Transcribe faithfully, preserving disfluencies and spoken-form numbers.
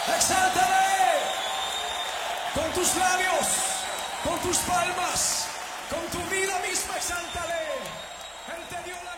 Exáltale con tus labios, con tus palmas, con tu vida misma, exáltale. Él te dio la